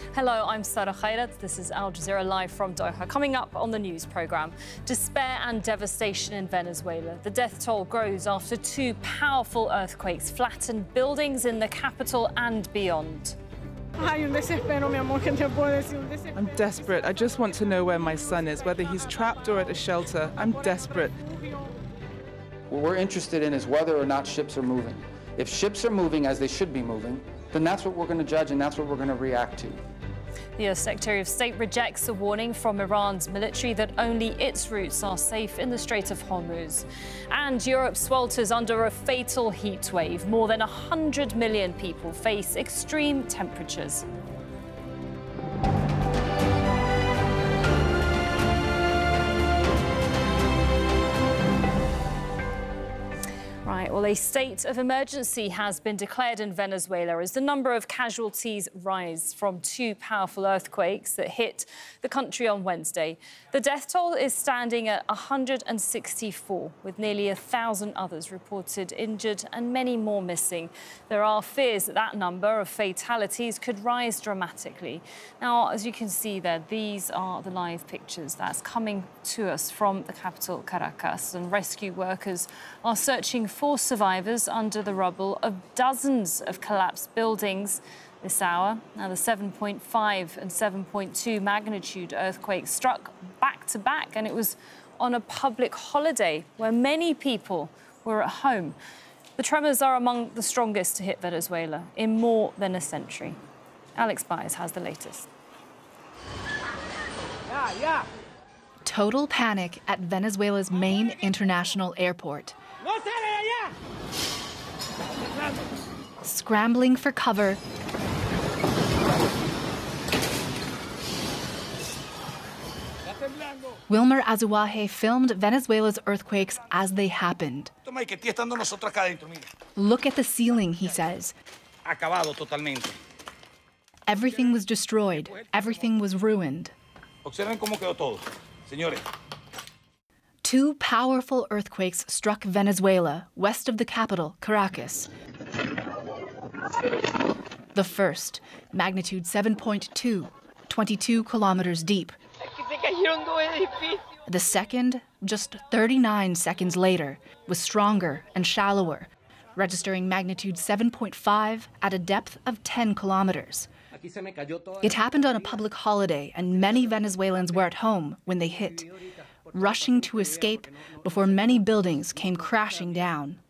Hello, I'm Sarah Khairat. This is Al Jazeera Live from Doha. Coming up on the news programme, despair and devastation in Venezuela. The death toll grows after two powerful earthquakes flattened buildings in the capital and beyond. I'm desperate. I just want to know where my son is, whether he's trapped or at a shelter. I'm desperate. What we're interested in is whether or not ships are moving. If ships are moving as they should be moving, then that's what we're going to judge and that's what we're going to react to. The US Secretary of State rejects a warning from Iran's military that only its routes are safe in the Strait of Hormuz. And Europe swelters under a fatal heat wave. More than 100 million people face extreme temperatures. Right, well, a state of emergency has been declared in Venezuela as the number of casualties rise from two powerful earthquakes that hit the country on Wednesday. The death toll is standing at 164, with nearly 1,000 others reported injured and many more missing. There are fears that that number of fatalities could rise dramatically. Now, as you can see there, these are the live pictures that's coming to us from the capital, Caracas, and rescue workers are searching for survivors under the rubble of dozens of collapsed buildings this hour. Now, the 7.5 and 7.2 magnitude earthquakes struck back to back, and it was on a public holiday where many people were at home. The tremors are among the strongest to hit Venezuela in more than a century. Alex Byers has the latest. Total panic at Venezuela's main international airport. Scrambling for cover, Wilmer Azuaje filmed Venezuela's earthquakes as they happened. Look at the ceiling, he says. Everything was destroyed. Everything was ruined. Two powerful earthquakes struck Venezuela, west of the capital, Caracas. The first, magnitude 7.2, 22 kilometers deep. The second, just 39 seconds later, was stronger and shallower, registering magnitude 7.5 at a depth of 10 kilometers. It happened on a public holiday, and many Venezuelans were at home when they hit, rushing to escape before many buildings came crashing down.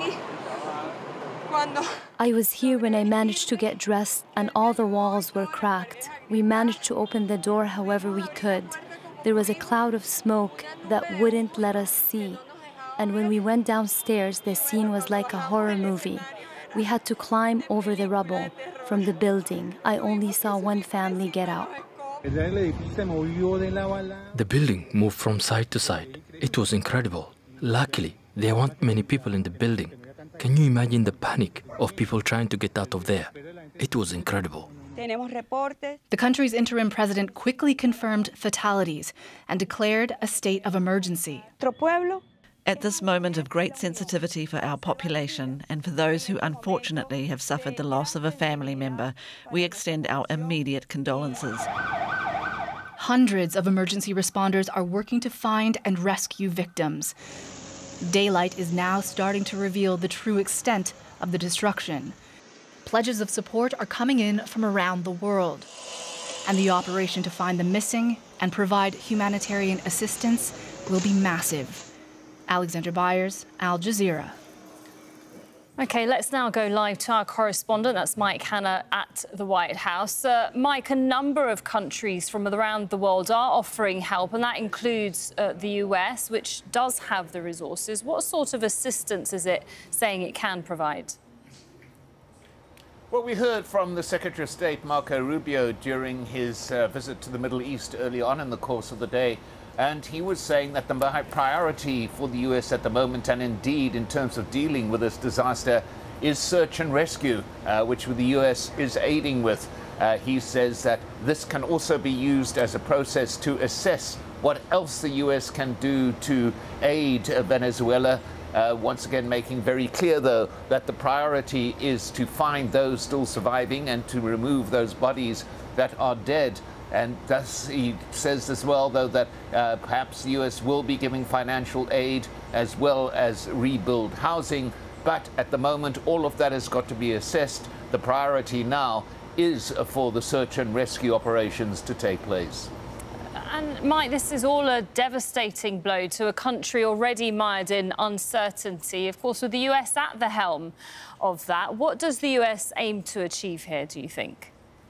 I was here when I managed to get dressed and all the walls were cracked. We managed to open the door however we could. There was a cloud of smoke that wouldn't let us see. And when we went downstairs, the scene was like a horror movie. We had to climb over the rubble from the building. I only saw one family get out. The building moved from side to side. It was incredible. Luckily, there weren't many people in the building. Can you imagine the panic of people trying to get out of there? It was incredible. The country's interim president quickly confirmed fatalities and declared a state of emergency. At this moment of great sensitivity for our population and for those who unfortunately have suffered the loss of a family member, we extend our immediate condolences. Hundreds of emergency responders are working to find and rescue victims. Daylight is now starting to reveal the true extent of the destruction. Pledges of support are coming in from around the world, and the operation to find the missing and provide humanitarian assistance will be massive. Alexandra Byers, Al Jazeera. OK, let's now go live to our correspondent. That's Mike Hanna at the White House. Mike, a number of countries from around the world are offering help, and that includes the US, which does have the resources. What sort of assistance is it saying it can provide? Well, we heard from the Secretary of State, Marco Rubio, during his visit to the Middle East early on in the course of the day. And he was saying that the priority for the US at the moment, and indeed in terms of dealing with this disaster, is search and rescue, which the US is aiding with. He says that this can also be used as a process to assess what else the US can do to aid Venezuela. once again making very clear, though, that the priority is to find those still surviving and to remove those bodies that are dead. And thus he says as well, though, that perhaps the US will be giving financial aid as well as rebuild housing. But at the moment, all of that has got to be assessed. The priority now is for the search and rescue operations to take place. And Mike, this is all a devastating blow to a country already mired in uncertainty. Of course, with the US at the helm of that, what does the US aim to achieve here, do you think?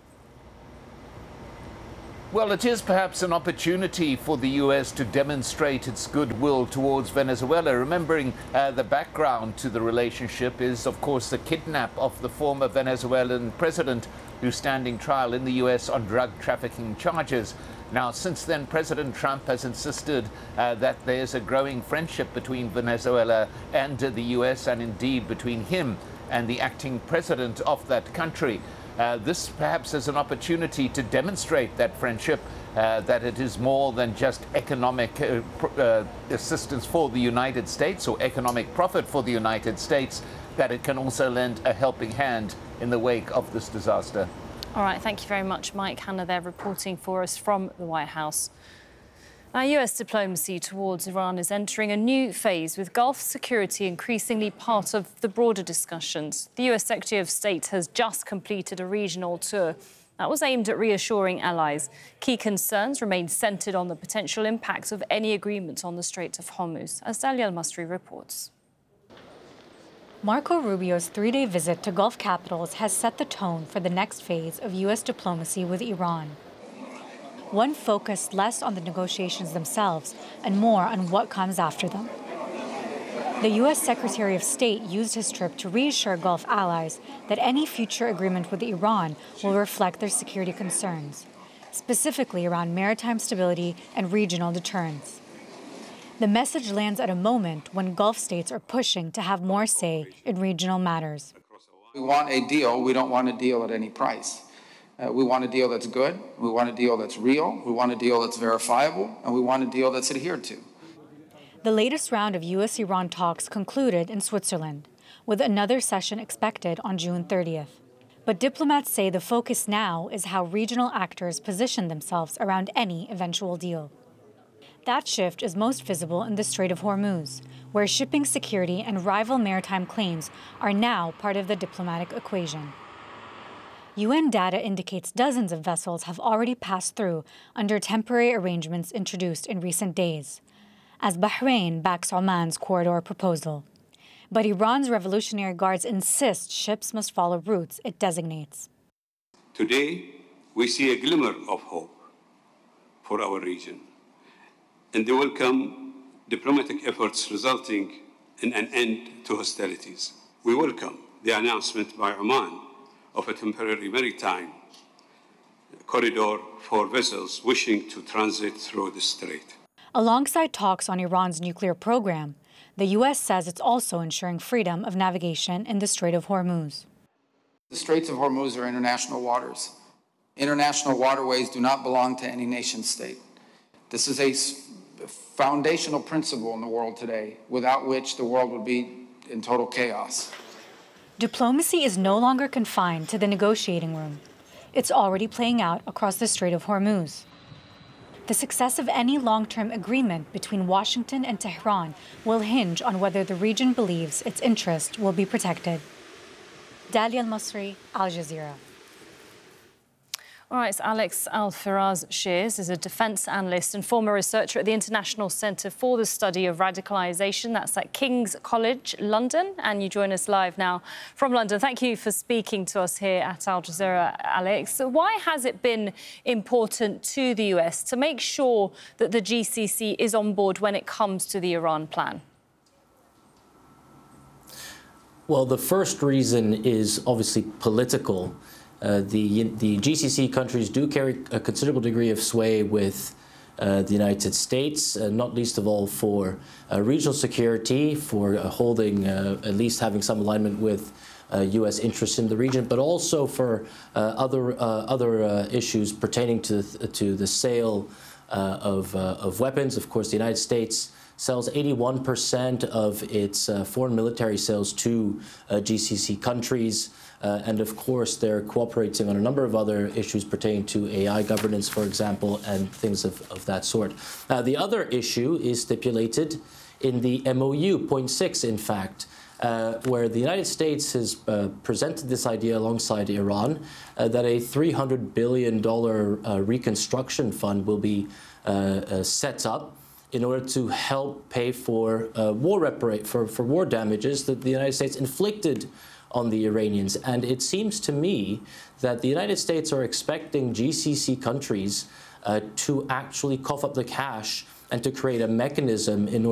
Well, it is perhaps an opportunity for the US to demonstrate its goodwill towards Venezuela. Remembering the background to the relationship is, of course, the kidnap of the former Venezuelan president who's standing trial in the US on drug trafficking charges. Now, since then, President Trump has insisted that there's a growing friendship between Venezuela and the US, and indeed between him and the acting president of that country. This perhaps is an opportunity to demonstrate that friendship, that it is more than just economic assistance for the United States or economic profit for the United States, that it can also lend a helping hand in the wake of this disaster. All right, thank you very much, Mike Hanna there reporting for us from the White House. Now, US diplomacy towards Iran is entering a new phase, with Gulf security increasingly part of the broader discussions. The US Secretary of State has just completed a regional tour that was aimed at reassuring allies. Key concerns remain centred on the potential impacts of any agreement on the Strait of Hormuz, as Dalia Al-Masri reports. Marco Rubio's three-day visit to Gulf capitals has set the tone for the next phase of US diplomacy with Iran. One focused less on the negotiations themselves and more on what comes after them. The U.S. Secretary of State used his trip to reassure Gulf allies that any future agreement with Iran will reflect their security concerns, specifically around maritime stability and regional deterrence. The message lands at a moment when Gulf states are pushing to have more say in regional matters. We want a deal. We don't want a deal at any price. We want a deal that's good, we want a deal that's real, we want a deal that's verifiable, and we want a deal that's adhered to. The latest round of U.S.-Iran talks concluded in Switzerland, with another session expected on June 30th. But diplomats say the focus now is how regional actors position themselves around any eventual deal. That shift is most visible in the Strait of Hormuz, where shipping security and rival maritime claims are now part of the diplomatic equation. UN data indicates dozens of vessels have already passed through under temporary arrangements introduced in recent days, as Bahrain backs Oman's corridor proposal. But Iran's Revolutionary Guards insist ships must follow routes it designates. Today, we see a glimmer of hope for our region, and there will come diplomatic efforts resulting in an end to hostilities. We welcome the announcement by Oman of a temporary maritime corridor for vessels wishing to transit through the strait. Alongside talks on Iran's nuclear program, the U.S. says it's also ensuring freedom of navigation in the Strait of Hormuz. The Straits of Hormuz are international waters. International waterways do not belong to any nation state. This is a foundational principle in the world today, without which the world would be in total chaos. Diplomacy is no longer confined to the negotiating room. It's already playing out across the Strait of Hormuz. The success of any long-term agreement between Washington and Tehran will hinge on whether the region believes its interest will be protected. Dalia Al-Masri, Al Jazeera. All right, so Alex Al-Faraz Shears is a defence analyst and former researcher at the International Centre for the Study of Radicalisation. That's at King's College, London. And you join us live now from London. Thank you for speaking to us here at Al Jazeera, Alex. So why has it been important to the US to make sure that the GCC is on board when it comes to the Iran plan? Well, the first reason is obviously political. The GCC countries do carry a considerable degree of sway with the United States, not least of all for regional security, for holding, at least having some alignment with U.S. interests in the region, but also for other issues pertaining to the sale of weapons. Of course, the United States sells 81% of its foreign military sales to GCC countries. And of course, they're cooperating on a number of other issues pertaining to AI governance, for example, and things of that sort. The other issue is stipulated in the MOU, point 6, in fact, where the United States has presented this idea alongside Iran that a $300 billion reconstruction fund will be set up in order to help pay for war damages that the United States inflicted on the Iranians. And it seems to me that the United States are expecting GCC countries to actually cough up the cash and to create a mechanism in order